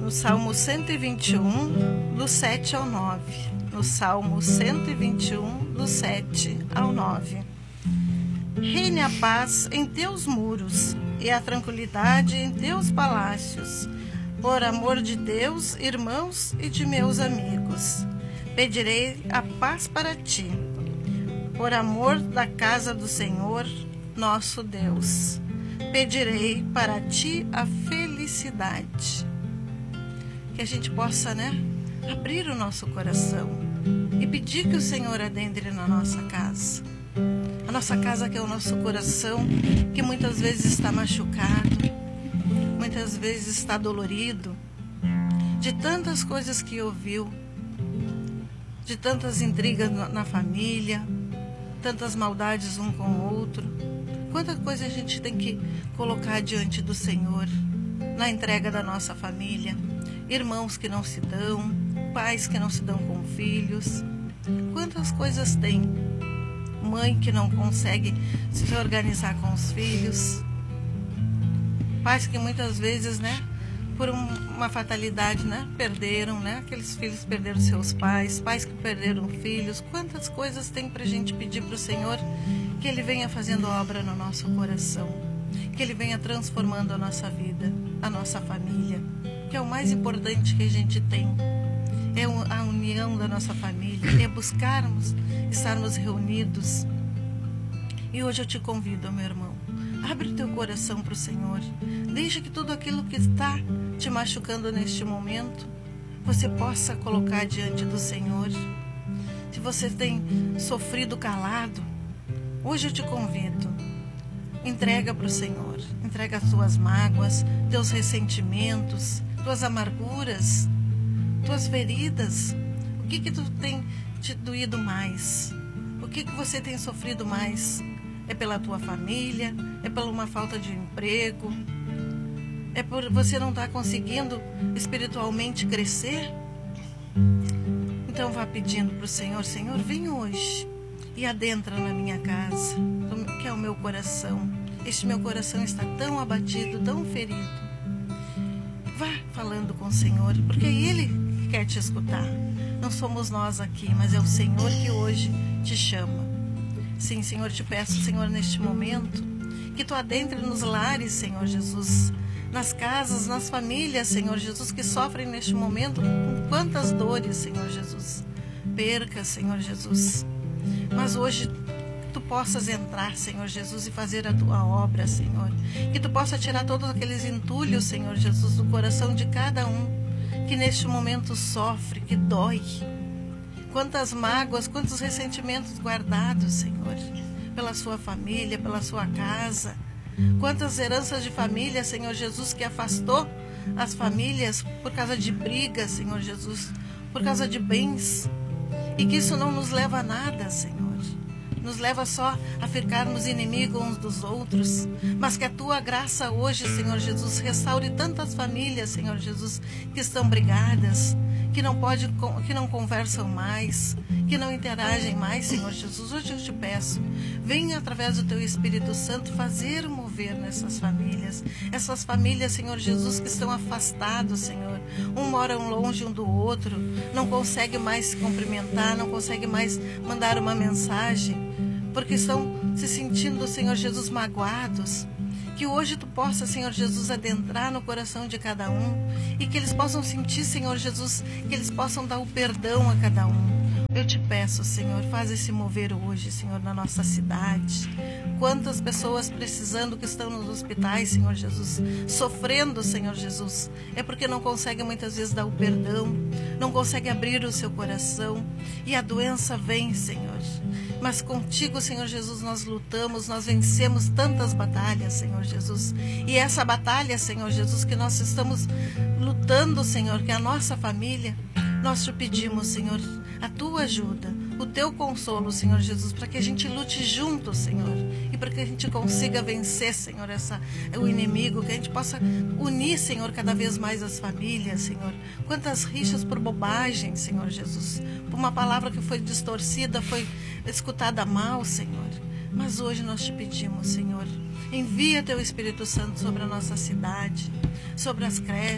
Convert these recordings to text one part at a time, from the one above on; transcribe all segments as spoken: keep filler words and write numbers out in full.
no Salmo cento e vinte e um, do sete ao nove. No Salmo cento e vinte e um, do sete ao nove. Reine a paz em teus muros e a tranquilidade em teus palácios. Por amor de Deus, irmãos e de meus amigos, pedirei a paz para ti. Por amor da casa do Senhor, nosso Deus, pedirei para ti a felicidade. Que a gente possa, né, abrir o nosso coração e pedir que o Senhor adentre na nossa casa. A nossa casa, que é o nosso coração, que muitas vezes está machucado, muitas vezes está dolorido, de tantas coisas que ouviu, de tantas intrigas na família, tantas maldades um com o outro. Quanta coisa a gente tem que colocar diante do Senhor, na entrega da nossa família. Irmãos que não se dão, pais que não se dão com filhos. Quantas coisas tem. Mãe que não consegue se organizar com os filhos. Pais que muitas vezes, né, por um, uma fatalidade, né, perderam, né, aqueles filhos perderam seus pais, pais que perderam filhos. Quantas coisas tem pra gente pedir pro Senhor que Ele venha fazendo obra no nosso coração, que Ele venha transformando a nossa vida, a nossa família, que é o mais importante que a gente tem. É a união da nossa família, é buscarmos, estarmos reunidos. E hoje eu te convido, meu irmão, abre o teu coração para o Senhor. Deixa que tudo aquilo que está te machucando neste momento, você possa colocar diante do Senhor. Se você tem sofrido calado, hoje eu te convido, entrega para o Senhor. Entrega as tuas mágoas, teus ressentimentos, tuas amarguras, tuas feridas. O que que tu tem te doído mais? O que que você tem sofrido mais? É pela tua família? É por uma falta de emprego? É por você não estar conseguindo espiritualmente crescer? Então vá pedindo para o Senhor: Senhor, vem hoje e adentra na minha casa, que é o meu coração. Este meu coração está tão abatido, tão ferido. Vá falando com o Senhor, porque Ele quer te escutar. Não somos nós aqui, mas é o Senhor que hoje te chama. Sim, Senhor, te peço, Senhor, neste momento, que Tu adentre nos lares, Senhor Jesus, nas casas, nas famílias, Senhor Jesus, que sofrem neste momento com quantas dores, Senhor Jesus. Perca, Senhor Jesus. Mas hoje Tu possas entrar, Senhor Jesus, e fazer a Tua obra, Senhor. Que Tu possa tirar todos aqueles entulhos, Senhor Jesus, do coração de cada um que neste momento sofre, que dói. Quantas mágoas, quantos ressentimentos guardados, Senhor, pela sua família, pela sua casa. Quantas heranças de família, Senhor Jesus, que afastou as famílias por causa de brigas, Senhor Jesus, por causa de bens. E que isso não nos leva a nada, Senhor. Nos leva só a ficarmos inimigos uns dos outros, mas que a Tua graça hoje, Senhor Jesus, restaure tantas famílias, Senhor Jesus, que estão brigadas, que não pode, que não conversam mais, que não interagem mais, Senhor Jesus. Hoje eu te peço, venha através do Teu Espírito Santo fazer mover nessas famílias, essas famílias, Senhor Jesus, que estão afastados, Senhor, um mora longe um do outro, não consegue mais se cumprimentar, não consegue mais mandar uma mensagem, porque estão se sentindo, Senhor Jesus, magoados. Que hoje Tu possa, Senhor Jesus, adentrar no coração de cada um e que eles possam sentir, Senhor Jesus, que eles possam dar o perdão a cada um. Eu te peço, Senhor, faz esse mover hoje, Senhor, na nossa cidade. Quantas pessoas precisando que estão nos hospitais, Senhor Jesus, sofrendo, Senhor Jesus, é porque não conseguem muitas vezes dar o perdão, não conseguem abrir o seu coração e a doença vem, Senhor. Mas contigo, Senhor Jesus, nós lutamos, nós vencemos tantas batalhas, Senhor Jesus. E essa batalha, Senhor Jesus, que nós estamos lutando, Senhor, que é a nossa família, nós te pedimos, Senhor, a Tua ajuda, o Teu consolo, Senhor Jesus, para que a gente lute junto, Senhor, e para que a gente consiga vencer, Senhor, essa, o inimigo, que a gente possa unir, Senhor, cada vez mais as famílias, Senhor. Quantas rixas por bobagem, Senhor Jesus, por uma palavra que foi distorcida, foi escutada mal, Senhor. Mas hoje nós te pedimos, Senhor, envia Teu Espírito Santo sobre a nossa cidade, sobre as creches,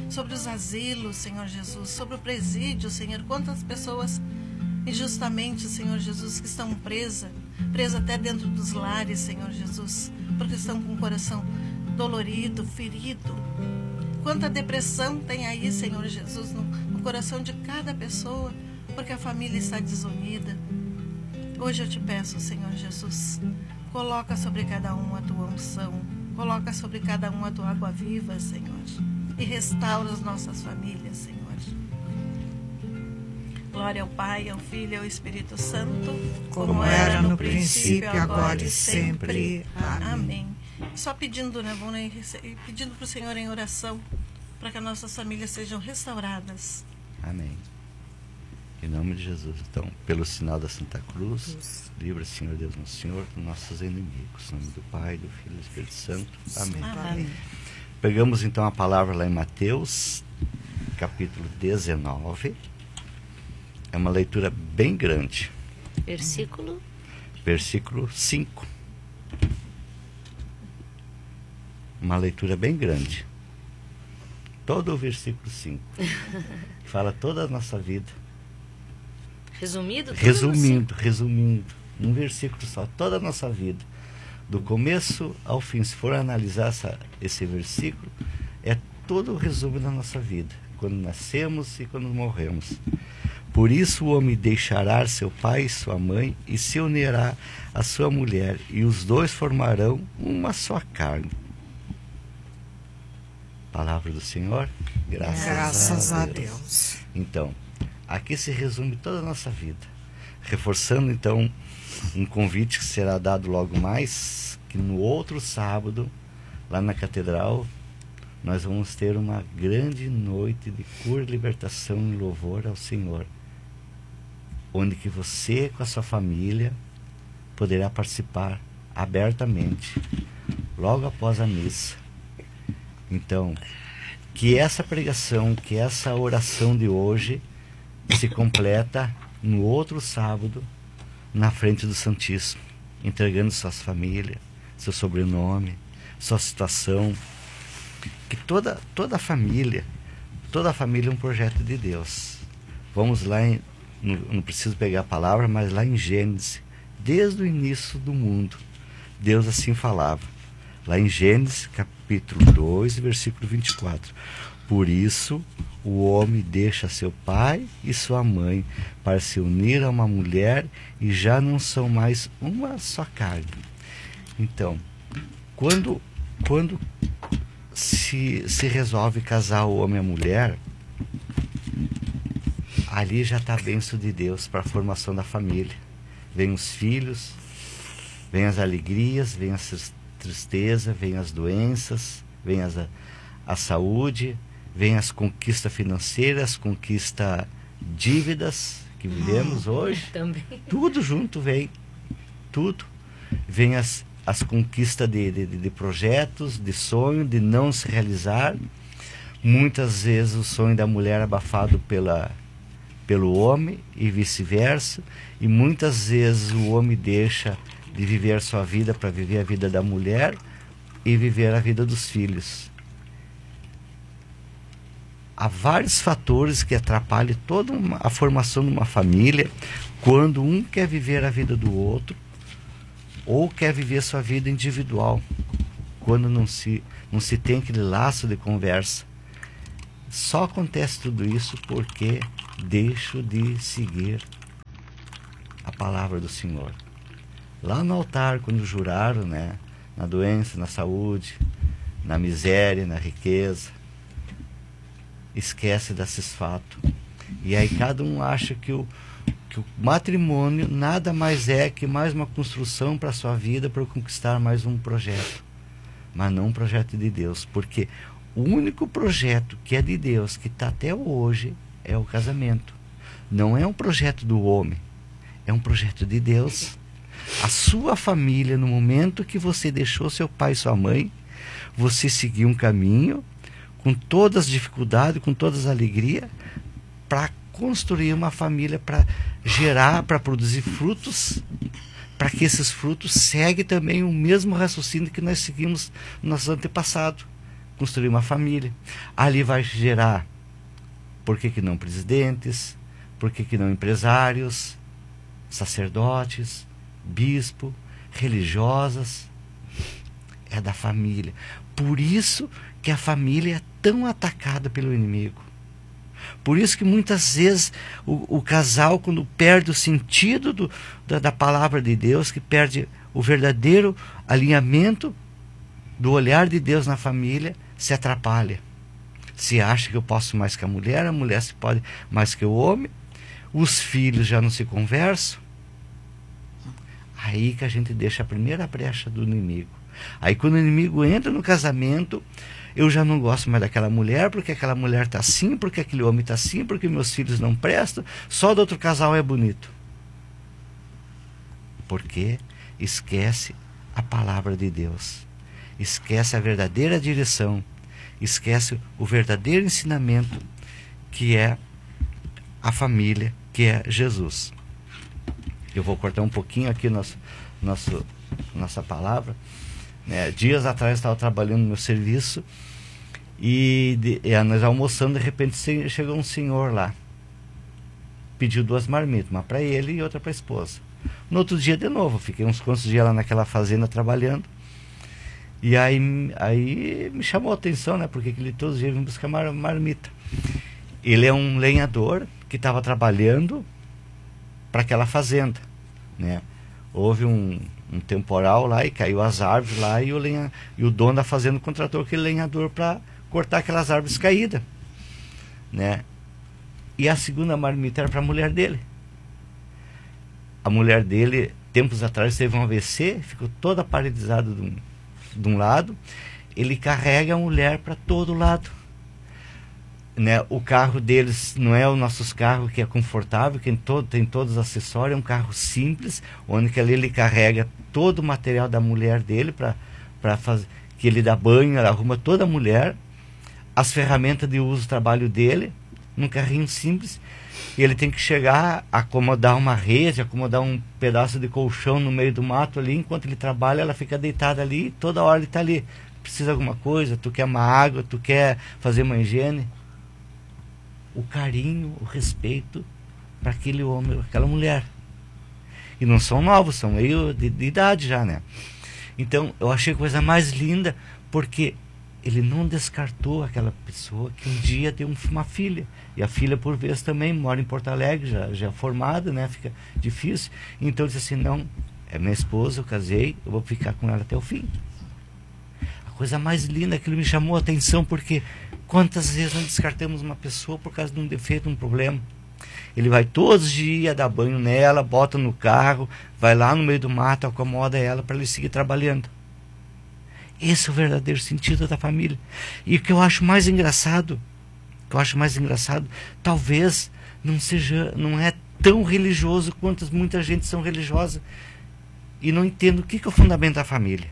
sobre os asilos, Senhor Jesus, sobre o presídio, Senhor. Quantas pessoas injustamente, Senhor Jesus, que estão presas, presas até dentro dos lares, Senhor Jesus, porque estão com o coração dolorido, ferido. Quanta depressão tem aí, Senhor Jesus, no, no coração de cada pessoa, porque a família está desunida. Hoje eu te peço, Senhor Jesus, coloca sobre cada um a tua unção, coloca sobre cada um a tua água viva, Senhor, e restaura as nossas famílias, Senhor. Glória ao Pai, ao Filho e ao Espírito Santo, como, como era no, no princípio, agora e sempre. Amém. Amém. Só pedindo, né, vamos pedindo para o Senhor em oração, para que as nossas famílias sejam restauradas. Amém. Em nome de Jesus, então, pelo sinal da Santa Cruz, Deus. Livra, Senhor Deus, nosso Senhor, dos nossos inimigos. Em nome do Pai, do Filho e do Espírito Santo. Amém. Amém. Pegamos então a palavra lá em Mateus, capítulo dezenove. É uma leitura bem grande. Versículo? Versículo cinco. Uma leitura bem grande. Todo o versículo cinco. Fala toda a nossa vida. Resumido? Resumindo, resumindo. Um versículo só, toda a nossa vida. Do começo ao fim, se for analisar essa, esse versículo, é todo o resumo da nossa vida. Quando nascemos e quando morremos. Por isso o homem deixará seu pai e sua mãe e se unirá à sua mulher, e os dois formarão uma só carne. Palavra do Senhor, graças, graças a, a Deus. Deus. Então, aqui se resume toda a nossa vida. Reforçando então um convite que será dado logo mais, que no outro sábado, lá na Catedral, nós vamos ter uma grande noite de cura, libertação e louvor ao Senhor, onde que você com a sua família poderá participar abertamente, logo após a missa. Então, que essa pregação, que essa oração de hoje se completa no outro sábado, na frente do Santíssimo, entregando suas famílias, seu sobrenome, sua situação. Que toda, toda a família, toda a família é um projeto de Deus. Vamos lá, em, não, não preciso pegar a palavra, mas lá em Gênesis, desde o início do mundo, Deus assim falava. Lá em Gênesis, capítulo dois, versículo vinte e quatro. Por isso, o homem deixa seu pai e sua mãe para se unir a uma mulher e já não são mais uma só carne. Então, quando, quando se, se resolve casar o homem e a mulher, ali já está a bênção de Deus para a formação da família. Vem os filhos, vem as alegrias, vem as tristezas, vem as doenças, vem as, a, a saúde, vem as conquistas financeiras, as conquistas dívidas que vivemos hoje. Também. Tudo junto vem. Tudo. Vem as, as conquistas de, de, de projetos, de sonho, de não se realizar. Muitas vezes o sonho da mulher é abafado pela, pelo homem e vice-versa. E muitas vezes o homem deixa de viver a sua vida para viver a vida da mulher e viver a vida dos filhos. Há vários fatores que atrapalham toda uma, a formação de uma família quando um quer viver a vida do outro ou quer viver sua vida individual, quando não se, não se tem aquele laço de conversa. Só acontece tudo isso porque deixo de seguir a palavra do Senhor. Lá no altar, quando juraram, né, na doença, na saúde, na miséria, na riqueza, esquece desses fatos. E aí cada um acha que o, que o matrimônio nada mais é que mais uma construção para a sua vida, para conquistar mais um projeto. Mas não um projeto de Deus, porque o único projeto que é de Deus, que está até hoje, é o casamento. Não é um projeto do homem, é um projeto de Deus. A sua família, no momento que você deixou seu pai e sua mãe, você seguiu um caminho com todas as dificuldades, com todas as alegrias, para construir uma família, para gerar, para produzir frutos, para que esses frutos seguem também o mesmo raciocínio que nós seguimos no nosso antepassado. construir uma família. Ali vai gerar, por que que não presidentes, por que que não empresários, sacerdotes, bispo, religiosas. É da família. Por isso que a família é tão atacada pelo inimigo. Por isso que muitas vezes o, o casal, quando perde o sentido do, da, da palavra de Deus, que perde o verdadeiro alinhamento do olhar de Deus na família, se atrapalha. Se acha que eu posso mais que a mulher, a mulher se pode mais que o homem, os filhos já não se conversam. Aí que a gente deixa a primeira brecha do inimigo. Aí quando o inimigo entra no casamento, eu já não gosto mais daquela mulher, porque aquela mulher está assim, porque aquele homem está assim, porque meus filhos não prestam, só do outro casal é bonito. Porque esquece a palavra de Deus, esquece a verdadeira direção, esquece o verdadeiro ensinamento, que é a família, que é Jesus. Eu vou cortar um pouquinho aqui nosso, nosso, nossa palavra. Né? Dias atrás eu estava trabalhando no meu serviço e, de, e nós almoçando, de repente chegou um senhor lá, pediu duas marmitas, uma para ele e outra para a esposa. No outro dia de novo, fiquei uns quantos dias lá naquela fazenda trabalhando, e aí, aí me chamou a atenção, né? Porque ele todos os dias vem buscar mar, marmita. Ele é um lenhador que estava trabalhando para aquela fazenda, né? Houve um um temporal lá e caiu as árvores lá, e o, lenha, e o dono da fazenda contratou aquele lenhador para cortar aquelas árvores caídas, né? E a segunda marmita era para a mulher dele. A mulher dele, tempos atrás, teve um A V C, ficou toda paralisada de um, de um lado. Ele carrega a mulher para todo lado, né? O carro deles não é o nossos carros, que é confortável, que tem, todo, tem todos os acessórios, é um carro simples, onde que ali ele carrega todo o material da mulher dele, para para fazer, que ele dá banho, ele arruma toda a mulher, as ferramentas de uso do trabalho dele, num carrinho simples, e ele tem que chegar, acomodar uma rede, acomodar um pedaço de colchão no meio do mato ali, enquanto ele trabalha, ela fica deitada ali, toda hora ele está ali. Precisa de alguma coisa, tu quer uma água, tu quer fazer uma higiene. O carinho, o respeito para aquele homem, aquela mulher. E não são novos, são meio de, de idade já, né? Então, eu achei a coisa mais linda, porque ele não descartou aquela pessoa que um dia tem uma filha. E a filha, por vezes, também mora em Porto Alegre, já, já formada, né? Fica difícil. Então, ele disse assim, não, é minha esposa, eu casei, eu vou ficar com ela até o fim. A coisa mais linda, aquilo me chamou a atenção, porque quantas vezes nós descartamos uma pessoa por causa de um defeito, um problema? Ele vai todos os dias dar banho nela, bota no carro, vai lá no meio do mato, acomoda ela para ele seguir trabalhando. Esse é o verdadeiro sentido da família. E o que eu acho mais engraçado, o que eu acho mais engraçado, talvez não seja, não é tão religioso quanto muita gente são religiosa e não entende o que é o fundamento da família.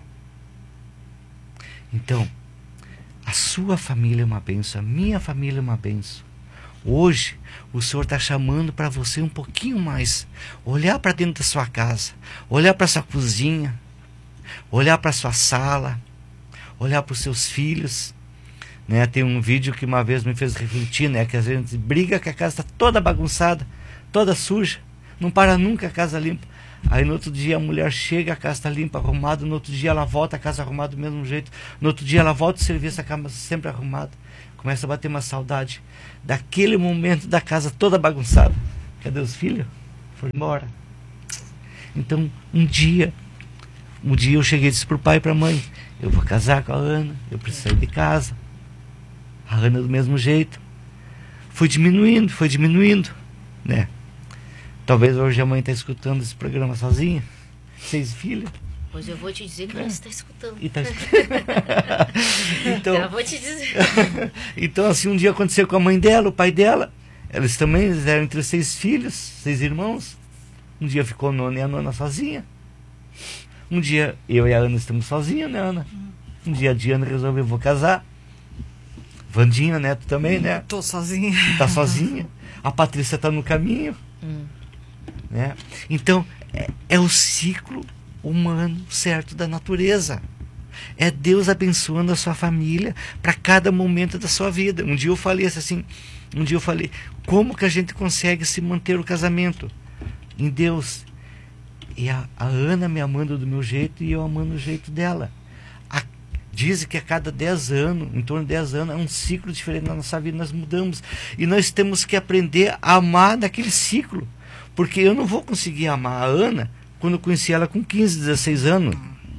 Então, a sua família é uma bênção, a minha família é uma bênção. Hoje, o Senhor está chamando para você um pouquinho mais. Olhar para dentro da sua casa, olhar para sua cozinha, olhar para sua sala, olhar para os seus filhos. Né? Tem um vídeo que uma vez me fez refletir, né? Que a gente briga que a casa está toda bagunçada, toda suja, não para nunca a casa limpa. Aí no outro dia a mulher chega, a casa está limpa, arrumada. No outro dia ela volta, a casa arrumada do mesmo jeito. No outro dia ela volta ao serviço, a casa sempre arrumada. Começa a bater uma saudade daquele momento da casa toda bagunçada. Cadê os filhos? Foram embora. Então um dia, um dia eu cheguei e disse para o pai e para a mãe, eu vou casar com a Ana, eu preciso sair de casa. A Ana do mesmo jeito. Foi diminuindo, foi diminuindo, né? Talvez hoje a mãe está escutando esse programa sozinha, seis filhos. Pois eu vou te dizer que é. ela está escutando. E tá escutando. Então, eu vou te dizer. Então, assim, um dia aconteceu com a mãe dela, o pai dela. Eles também eles eram entre seis filhos, seis irmãos. Um dia ficou a nona e a nona sozinha. Um dia eu e a Ana estamos sozinhos, né, Ana? Um dia a Diana resolveu, vou casar. Vandinha, né? Tu também, né? Tô sozinha. Tá sozinha. A Patrícia tá no caminho. Hum. Né? Então, é, é o ciclo humano certo da natureza. É Deus abençoando a sua família para cada momento da sua vida. Um dia eu falei assim, um dia eu falei, como que a gente consegue se manter o casamento? Em Deus. E a, a Ana me amando do meu jeito e eu amando o jeito dela. A, dizem que a cada dez anos, em torno de dez anos, é um ciclo diferente na nossa vida, nós mudamos. E nós temos que aprender a amar naquele ciclo. Porque eu não vou conseguir amar a Ana quando eu conheci ela com quinze, dezesseis anos.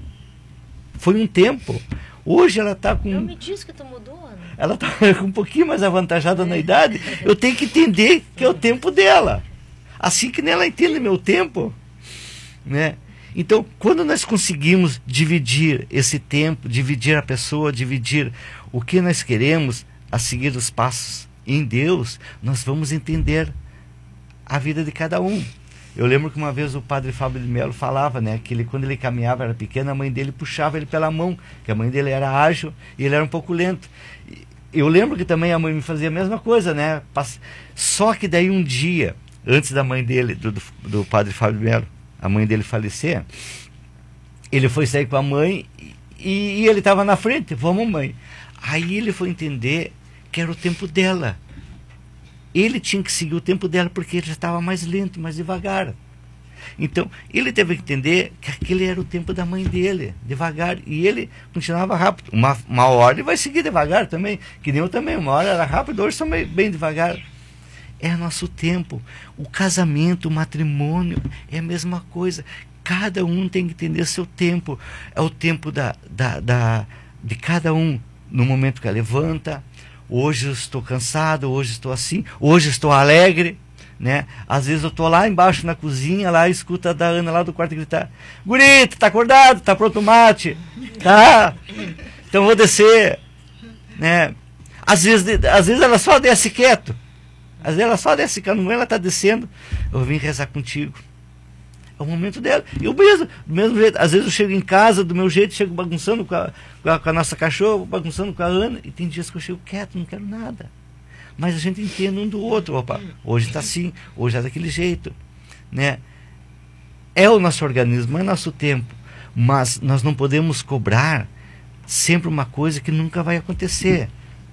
Foi um tempo. Hoje ela está com... Não me diz que tu mudou, Ana. Ela está um pouquinho mais avantajada na idade. Eu tenho que entender que é o tempo dela. Assim que nem ela entende meu tempo. Né? Então, quando nós conseguimos dividir esse tempo, dividir a pessoa, dividir o que nós queremos a seguir os passos em Deus, nós vamos entender a vida de cada um. Eu lembro que uma vez o padre Fábio de Melo falava, né, que ele, quando ele caminhava, era pequeno, a mãe dele puxava ele pela mão, que a mãe dele era ágil e ele era um pouco lento. Eu lembro que também a mãe me fazia a mesma coisa, né? Só que daí um dia, antes da mãe dele, do, do, do padre Fábio de Melo, a mãe dele falecer, ele foi sair com a mãe e, e ele estava na frente, vamos mãe. Aí ele foi entender que era o tempo dela. Ele tinha que seguir o tempo dela porque ele já estava mais lento, mais devagar. Então, ele teve que entender que aquele era o tempo da mãe dele, devagar. E ele continuava rápido. Uma, uma hora ele vai seguir devagar também, que nem eu também. Uma hora era rápido, hoje sou bem, bem devagar. É nosso tempo. O casamento, o matrimônio, é a mesma coisa. Cada um tem que entender seu tempo. É o tempo da, da, da, de cada um no momento que levanta. Hoje eu estou cansado, hoje estou assim, hoje estou alegre, né? Às vezes eu estou lá embaixo na cozinha, lá escuta a da Ana lá do quarto gritar: Gurita, tá acordado? Tá pronto o mate? Tá? Então vou descer, né? Às vezes, às vezes ela só desce quieto, às vezes ela só desce quieto, ela está descendo, eu vim rezar contigo. É o momento dela. Eu mesmo, do mesmo jeito, às vezes eu chego em casa do meu jeito, chego bagunçando com a, com a, com a nossa cachorra, bagunçando com a Ana, e tem dias que eu chego quieto, não quero nada. Mas a gente entende um do outro. Opa, hoje está assim, hoje é daquele jeito, né? É o nosso organismo, é nosso tempo, mas nós não podemos cobrar sempre uma coisa que nunca vai acontecer.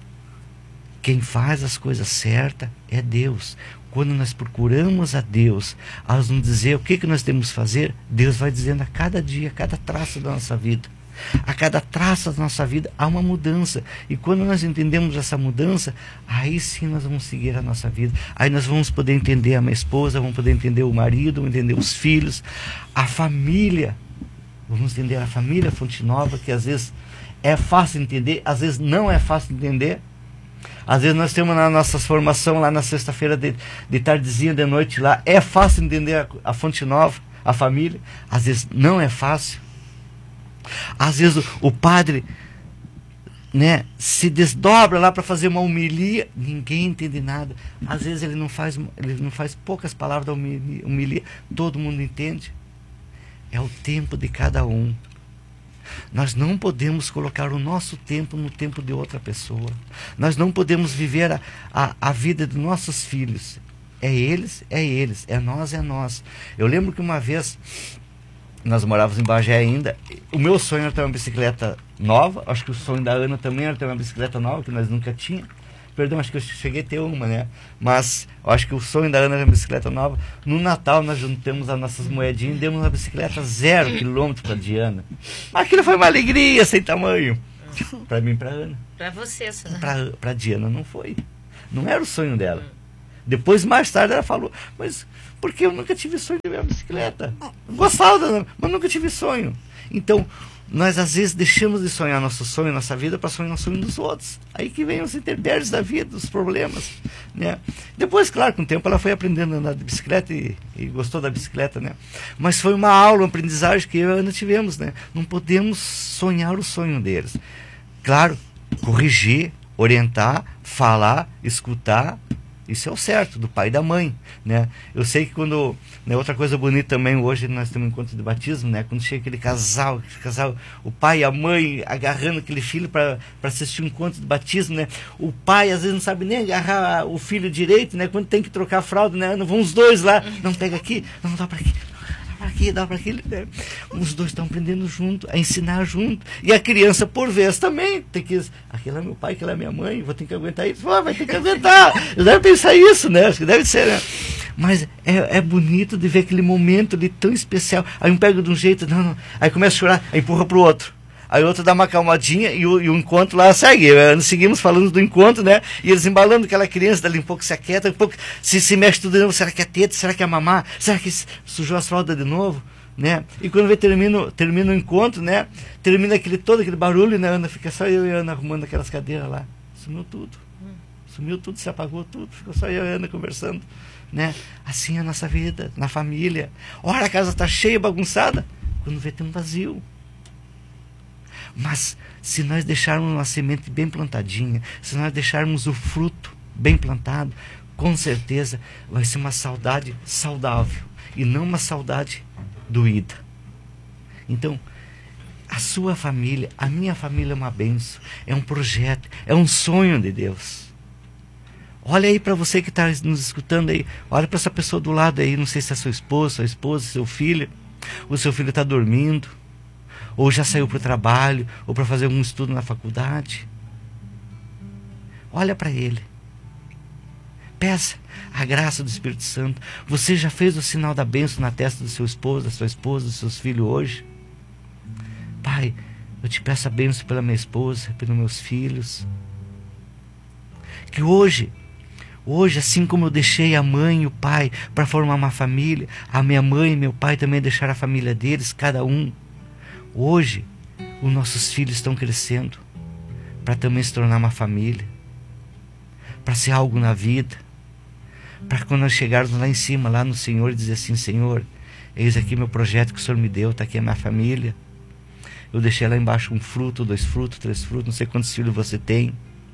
Quem faz as coisas certas é Deus. Quando nós procuramos a Deus, a nos dizer o que, que nós temos que fazer, Deus vai dizendo a cada dia, a cada traço da nossa vida. A cada traço da nossa vida há uma mudança. E quando nós entendemos essa mudança, aí sim nós vamos seguir a nossa vida. Aí nós vamos poder entender a minha esposa, vamos poder entender o marido, vamos entender os filhos, a família. Vamos entender a família Fonte Nova, que às vezes é fácil de entender, às vezes não é fácil de entender. Às vezes nós temos na nossa formação lá na sexta-feira de, de tardezinha, de noite lá, é fácil entender a, a Fonte Nova, a família. Às vezes não é fácil. Às vezes o, o padre, né, se desdobra lá para fazer uma homilia, ninguém entende nada. Às vezes ele não faz, ele não faz poucas palavras da homilia, homilia, todo mundo entende. É o tempo de cada um. Nós não podemos colocar o nosso tempo no tempo de outra pessoa. Nós não podemos viver a, a, a vida dos nossos filhos. É eles, é eles. É nós, é nós. Eu lembro que uma vez, nós morávamos em Bagé ainda, o meu sonho era ter uma bicicleta nova. Acho que o sonho da Ana também era ter uma bicicleta nova, que nós nunca tínhamos. Perdão, acho que eu cheguei a ter uma, né? Mas eu acho que o sonho da Ana era uma bicicleta nova. No Natal nós juntamos as nossas moedinhas e demos uma bicicleta zero quilômetro para a Diana. Mas aquilo foi uma alegria sem tamanho. Para mim e para Ana. Para você, né? Para a Diana não foi. Não era o sonho dela. Depois, mais tarde, ela falou: mas porque eu nunca tive sonho de ver uma bicicleta? Eu gostava, mas nunca tive sonho. Então, nós às vezes deixamos de sonhar nosso sonho, nossa vida, para sonhar o sonho dos outros. Aí que vem os intempéries da vida, os problemas, né? Depois, claro, com o tempo ela foi aprendendo a andar de bicicleta e, e gostou da bicicleta, né? Mas foi uma aula, uma aprendizagem que eu e a Ana tivemos, né? Não podemos sonhar o sonho deles. Claro, corrigir, orientar, falar, escutar. Isso é o certo, do pai e da mãe, né? Eu sei que quando... Né, outra coisa bonita também, hoje nós temos um encontro de batismo, né? Quando chega aquele casal, aquele casal, o pai e a mãe agarrando aquele filho para assistir um encontro de batismo, né? O pai às vezes não sabe nem agarrar o filho direito, né? Quando tem que trocar a fralda, né? Não vão os dois lá, não pega aqui, não dá para aqui. aqui, dá para aquele. Né? Os dois estão aprendendo junto, a ensinar junto. E a criança, por vez, também tem que. Aquele é meu pai, aquela é minha mãe, vou ter que aguentar isso. Ah, vai ter que aguentar. Eu deve pensar isso, né? Acho que deve ser, né? Mas é, é bonito de ver aquele momento ali tão especial. Aí um pega de um jeito, não, não. Aí começa a chorar, aí empurra pro outro. Aí o outro dá uma calmadinha e o, e o encontro lá segue. Nós seguimos falando do encontro, né? E eles embalando aquela criança, dali um pouco se aquieta, um pouco se, se mexe tudo de novo. Será que é teta? Será que é mamar? Será que sujou as fraldas de novo? Né? E quando vê, termina, termina o encontro, né? Termina aquele, todo aquele barulho, né? Ana, fica só eu e a Ana arrumando aquelas cadeiras lá. Sumiu tudo. Sumiu tudo, se apagou tudo. Ficou só eu e a Ana conversando. Né? Assim é a nossa vida, na família. Ora, a casa está cheia, bagunçada. Quando vê, tem um vazio. Mas se nós deixarmos uma semente bem plantadinha, se nós deixarmos o fruto bem plantado, com certeza vai ser uma saudade saudável e não uma saudade doída. Então, a sua família, a minha família é uma bênção, é um projeto, é um sonho de Deus. Olha aí para você que está nos escutando aí, olha para essa pessoa do lado aí, não sei se é sua esposa, sua esposa, seu filho, o seu filho está dormindo, ou já saiu para o trabalho, ou para fazer algum estudo na faculdade. Olha para ele. Peça a graça do Espírito Santo. Você já fez o sinal da bênção na testa do seu esposo, da sua esposa, dos seus filhos hoje? Pai, eu te peço a bênção pela minha esposa, pelos meus filhos. Que hoje, hoje, assim como eu deixei a mãe e o pai para formar uma família, a minha mãe e meu pai também deixaram a família deles, cada um. Hoje, os nossos filhos estão crescendo para também se tornar uma família, para ser algo na vida, para quando nós chegarmos lá em cima, lá no Senhor, e dizer assim: Senhor, eis aqui meu projeto que o Senhor me deu, está aqui a minha família. Eu deixei lá embaixo um fruto, dois frutos, três frutos, não sei quantos filhos você tem.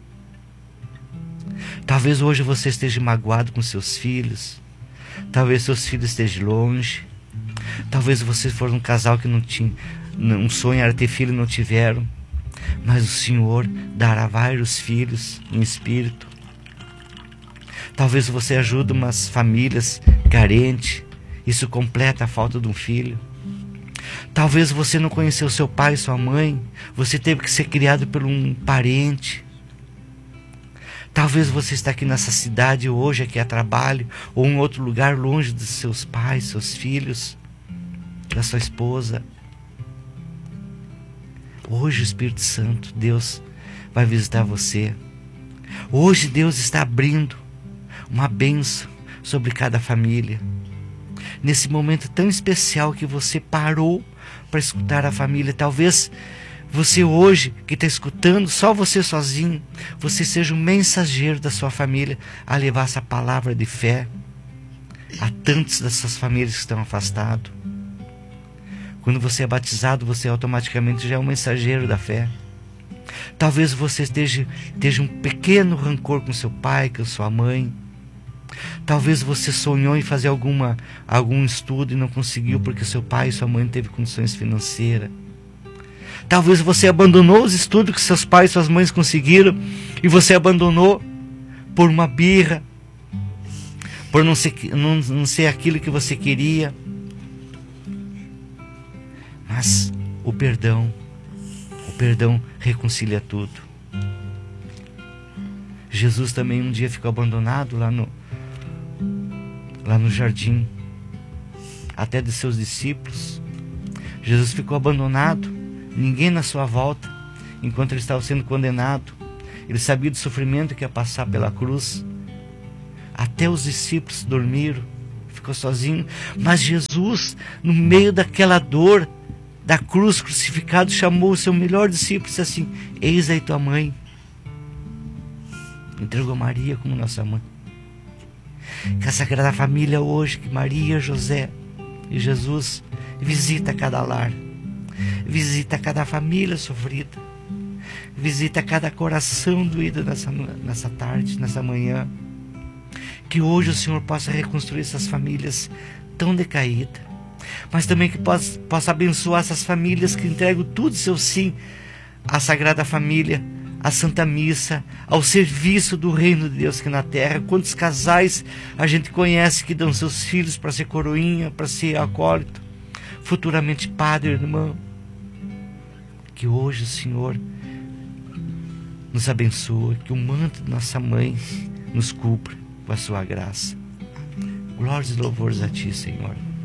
Talvez hoje você esteja magoado com seus filhos, talvez seus filhos estejam longe, talvez você for um casal que não tinha, um sonho era ter filho e não tiveram, mas o Senhor dará vários filhos em espírito. Talvez você ajude umas famílias carentes, isso completa a falta de um filho. Talvez você não conheceu seu pai e sua mãe, você teve que ser criado por um parente. Talvez você está aqui nessa cidade hoje, aqui a trabalho, ou em outro lugar longe dos seus pais, seus filhos, da sua esposa. Hoje o Espírito Santo, Deus, vai visitar você. Hoje Deus está abrindo uma bênção sobre cada família. Nesse momento tão especial que você parou para escutar a família, talvez você hoje que está escutando, só você sozinho, você seja um mensageiro da sua família a levar essa palavra de fé a tantos dessas famílias que estão afastados. Quando você é batizado, você automaticamente já é um mensageiro da fé. Talvez você esteja, esteja um pequeno rancor com seu pai, com sua mãe. Talvez você sonhou em fazer alguma, algum estudo e não conseguiu porque seu pai e sua mãe não teve condições financeiras. Talvez você abandonou os estudos que seus pais e suas mães conseguiram e você abandonou por uma birra, por não ser, não, não ser aquilo que você queria. Mas o perdão, o perdão reconcilia tudo. Jesus também um dia ficou abandonado lá no, lá no jardim, até de seus discípulos. Jesus ficou abandonado, ninguém na sua volta, enquanto ele estava sendo condenado. Ele sabia do sofrimento que ia passar pela cruz. Até os discípulos dormiram, ficou sozinho. Mas Jesus, no meio daquela dor, da cruz, crucificado, chamou o seu melhor discípulo e disse assim: eis aí tua mãe. Entregou Maria como nossa mãe. Que a Sagrada Família hoje, que Maria, José e Jesus visita cada lar, visita cada família sofrida, visita cada coração doído nessa, nessa tarde, nessa manhã. Que hoje o Senhor possa reconstruir essas famílias tão decaídas, mas também que possa, possa abençoar essas famílias que entregam tudo seu sim à Sagrada Família, à Santa Missa, ao serviço do reino de Deus aqui na terra. Quantos casais a gente conhece que dão seus filhos para ser coroinha, para ser acólito, futuramente padre, irmão. Que hoje o Senhor nos abençoe, que o manto de nossa mãe nos cubra com a sua graça. Glórias e louvores a Ti, Senhor.